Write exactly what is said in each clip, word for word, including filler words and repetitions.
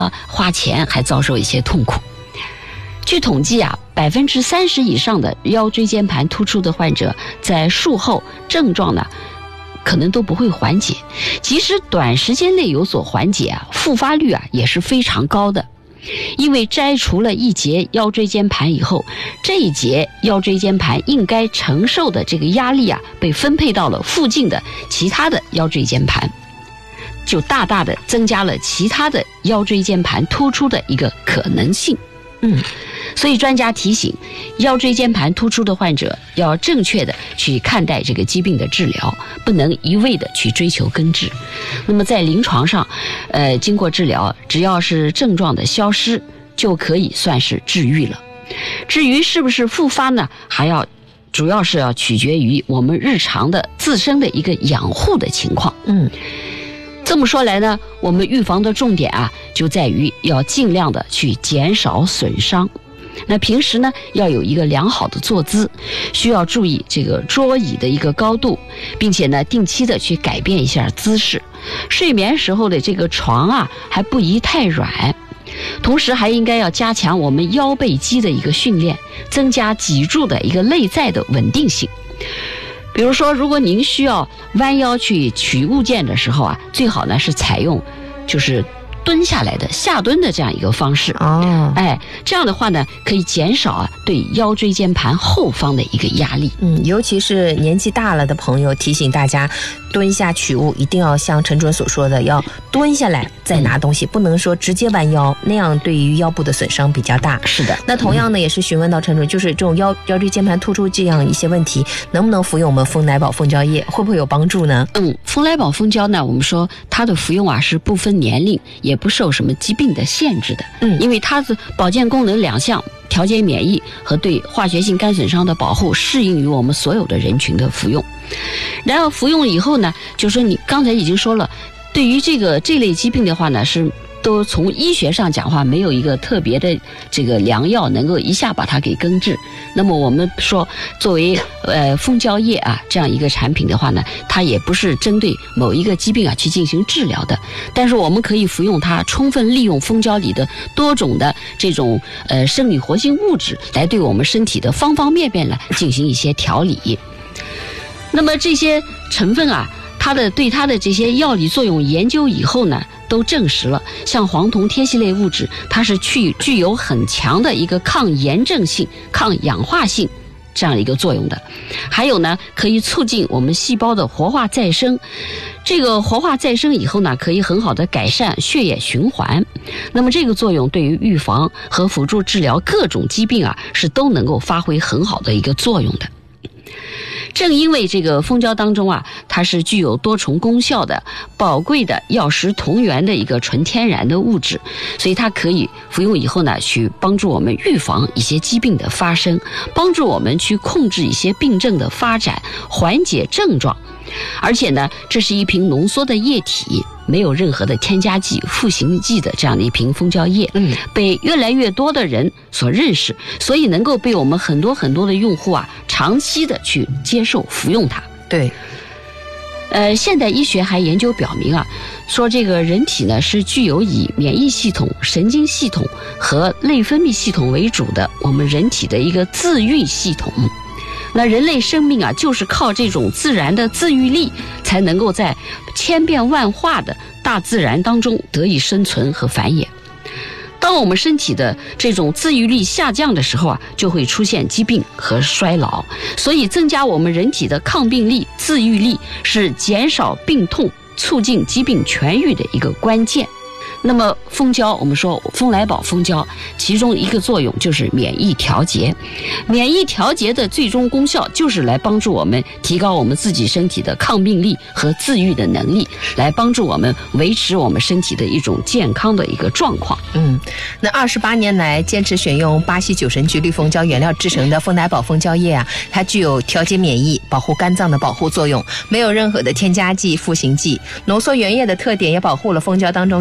花钱还遭受一些痛苦。据统计啊，百分之三十以上的腰椎间盘突出的患者在术后症状呢可能都不会缓解，即使短时间内有所缓解啊，复发率啊也是非常高的。因为摘除了一节腰椎间盘以后，这一节腰椎间盘应该承受的这个压力啊，被分配到了附近的其他的腰椎间盘，就大大的增加了其他的腰椎间盘突出的一个可能性。嗯，所以专家提醒，腰椎间盘突出的患者要正确的去看待这个疾病的治疗，不能一味的去追求根治。那么在临床上，呃，经过治疗，只要是症状的消失，就可以算是治愈了。至于是不是复发呢，还要主要是要取决于我们日常的自身的一个养护的情况。嗯。这么说来呢，我们预防的重点啊，就在于要尽量的去减少损伤。那平时呢，要有一个良好的坐姿，需要注意这个桌椅的一个高度，并且呢，定期的去改变一下姿势。睡眠时候的这个床啊，还不宜太软。同时还应该要加强我们腰背肌的一个训练，增加脊柱的一个内在的稳定性。比如说，如果您需要弯腰去取物件的时候啊，最好呢是采用就是蹲下来的下蹲的这样一个方式。哦，哎，这样的话呢，可以减少啊对腰椎间盘后方的一个压力。 嗯，尤其是年纪大了的朋友，提醒大家蹲下取物一定要像陈主任所说的，要蹲下来再拿东西，嗯、不能说直接弯腰，那样对于腰部的损伤比较大。 是的， 那同样呢，嗯、也是询问到陈主任，就是这种腰腰椎间盘突出这样一些问题，能不能服用我们蜂奶宝蜂胶液，会不会有帮助呢？ 嗯，蜂奶宝蜂胶呢，我们说它的服用啊是不分年龄，也不受什么疾病的限制的。嗯，因为它的保健功能两项，调节免疫和对化学性肝损伤的保护，适应于我们所有的人群的服用。然后服用以后呢，就是说你刚才已经说了，对于这个这类疾病的话呢，是都从医学上讲话，没有一个特别的这个良药能够一下把它给根治。那么我们说，作为呃蜂胶液啊这样一个产品的话呢，它也不是针对某一个疾病啊去进行治疗的，但是我们可以服用它，充分利用蜂胶里的多种的这种呃生理活性物质，来对我们身体的方方面面来进行一些调理。那么这些成分啊，它的对它的这些药理作用研究以后呢，都证实了，像黄酮萜烯类物质，它是具具有很强的一个抗炎症性、抗氧化性这样一个作用的。还有呢，可以促进我们细胞的活化再生。这个活化再生以后呢，可以很好的改善血液循环。那么这个作用对于预防和辅助治疗各种疾病啊，是都能够发挥很好的一个作用的。正因为这个蜂胶当中啊，它是具有多重功效的宝贵的药食同源的一个纯天然的物质，所以它可以服用以后呢，去帮助我们预防一些疾病的发生，帮助我们去控制一些病症的发展，缓解症状。而且呢，这是一瓶浓缩的液体，没有任何的添加剂、赋形剂的这样的一瓶蜂胶液，嗯，被越来越多的人所认识，所以能够被我们很多很多的用户啊，长期的去接受服用它。 对， 呃，现代医学还研究表明啊，说这个人体呢是具有以免疫系统、神经系统和内分泌系统为主的我们人体的一个自愈系统。那人类生命啊，就是靠这种自然的自愈力，才能够在千变万化的大自然当中得以生存和繁衍。当我们身体的这种自愈力下降的时候啊，就会出现疾病和衰老。所以增加我们人体的抗病力、自愈力，是减少病痛、促进疾病痊愈的一个关键。那么蜂胶，我们说蜂来宝蜂胶，其中一个作用就是免疫调节。免疫调节的最终功效就是来帮助我们提高我们自己身体的抗病力和自愈的能力，来帮助我们维持我们身体的一种健康的一个状况。 嗯，那二十八年来坚持选用巴西九神菊绿蜂胶原料制成的蜂奶宝蜂胶液啊，它具有调节免疫、保护肝脏的保护作用，没有任何的添加剂、赋形剂。浓缩原液的特点也保护了蜂胶当中有效成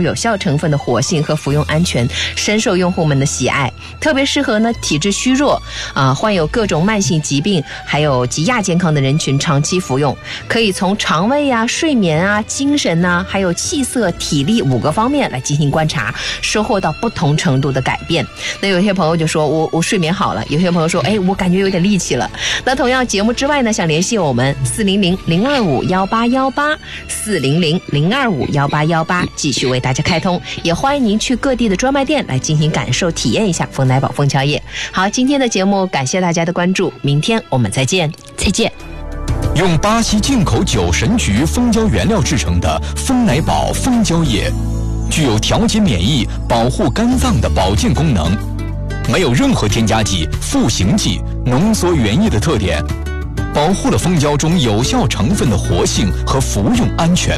成分的活性和服用安全，深受用户们的喜爱，特别适合呢体质虚弱啊、患有各种慢性疾病还有及亚健康的人群长期服用，可以从肠胃啊、睡眠啊、精神啊，还有气色、体力五个方面来进行观察，收获到不同程度的改变。那有些朋友就说我我睡眠好了，有些朋友说哎我感觉有点力气了。那同样节目之外呢，想联系我们四零零零二五幺八幺八四零零零二五幺八幺八，继续为大家开通，也欢迎您去各地的专卖店来进行感受体验一下蜂奶宝蜂胶液。好，今天的节目感谢大家的关注，明天我们再见。 再见。 用巴西进口酒神菊蜂胶原料制成的蜂奶宝蜂胶液，具有调节免疫、保护肝脏的保健功能，没有任何添加剂、赋形剂、浓缩原液的特点，保护了蜂胶中有效成分的活性和服用安全。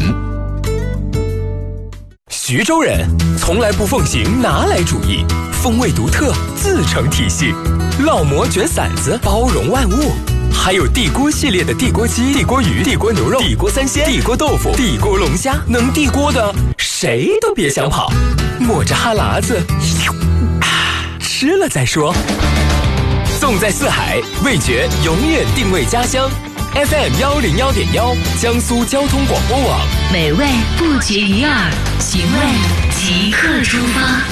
徐州人从来不奉行拿来主义，风味独特，自成体系，烙馍卷馓子，包容万物。还有地锅系列的地锅鸡、地锅鱼、地锅牛肉、地锅三鲜、地锅豆腐、地锅龙虾，能地锅的谁都别想跑，抹着哈喇子，啊，吃了再说。纵在四海，味觉永远定位家乡。F M 幺零幺点幺，江苏交通广播网， 美味不绝于耳，寻味即刻出发。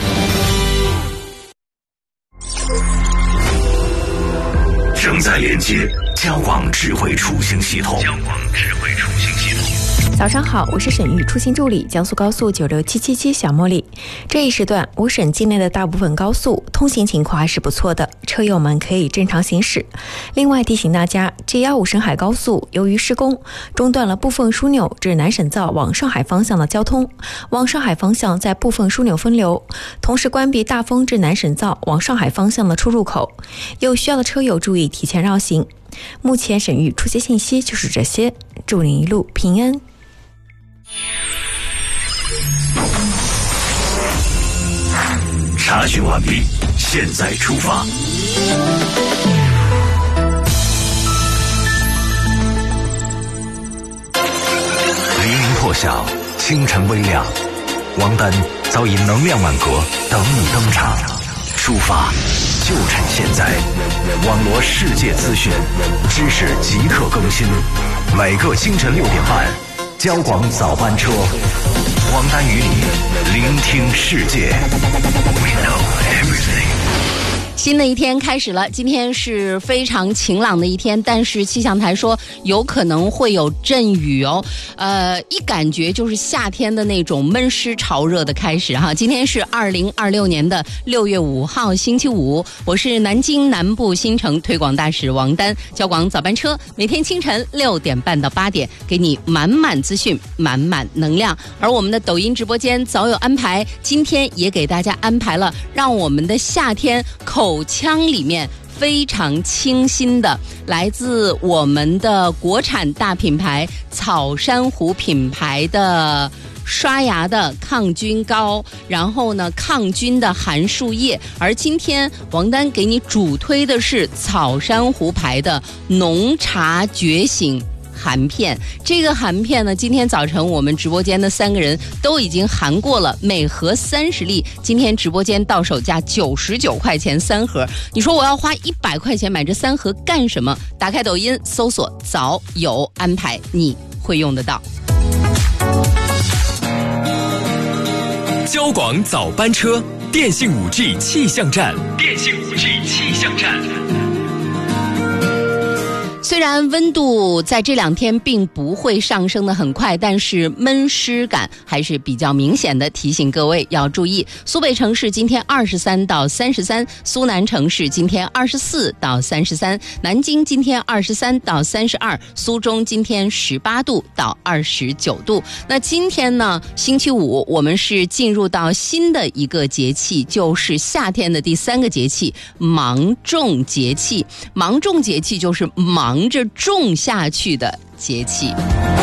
正在连接交广智慧出行系统。交广智慧出行系统。 早上好，我是沈玉，出行助理，江苏高速九六七七七小茉莉。这一时段，我省境内的大部分高速通行情况还是不错的，车友们可以正常行驶。另外提醒大家 ，G 一五沈海高速由于施工，中断了部分枢纽至南省造往上海方向的交通，往上海方向在部分枢纽分流，同时关闭大丰至南省造往上海方向的出入口。有需要的车友注意提前绕行。目前省域出行信息就是这些，祝您一路平安。 查询完毕，现在出发。黎明破晓，清晨微亮，王丹早已能量满格等你登场。出发就趁现在，网罗世界资讯，知识即刻更新。每个清晨六点半，交广早班车，王丹与你聆听世界。We know everything。 新的一天开始了，今天是非常晴朗的一天，但是气象台说有可能会有阵雨哦。呃，一感觉就是夏天的那种闷湿潮热的开始哈。今天是二零二六年的六月五号星期五，我是南京南部新城推广大使王丹，交广早班车每天清晨六点半到八点，给你满满资讯，满满能量。而我们的抖音直播间早有安排，今天也给大家安排了让我们的夏天口口腔里面非常清新的，来自我们的国产大品牌草珊瑚品牌的刷牙的抗菌膏，然后呢抗菌的含漱液。而今天王丹给你主推的是草珊瑚牌的浓茶觉醒含片。这个含片呢，今天早晨我们直播间的三个人都已经含过了，每盒三十粒。今天直播间到手价九十九块钱三盒。你说我要花一百块钱买这三盒干什么？打开抖音搜索早有安排，你会用得到。 交广早班车，电信 五 G 气象站，电信 五 G 气象站。 虽然温度在这两天并不会上升得很快，但是闷湿感还是比较明显的，提醒各位要注意。苏北城市今天二十三到三十三，苏南城市今天二十四到三十三，南京今天二十三到三十二，苏中今天十八度到二十九度。那今天呢，星期五，我们是进入到新的一个节气，就是夏天的第三个节气芒种节气。芒种节气就是忙着种下去的节气。